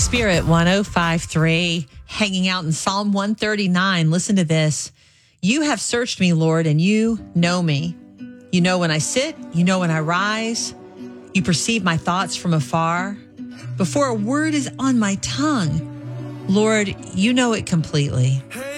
Spirit 105.3, hanging out in Psalm 139. Listen to this. You have searched me, Lord, and you know me. You know when I sit, you know when I rise. You perceive my thoughts from afar. Before a word is on my tongue, Lord, you know it completely. Hey.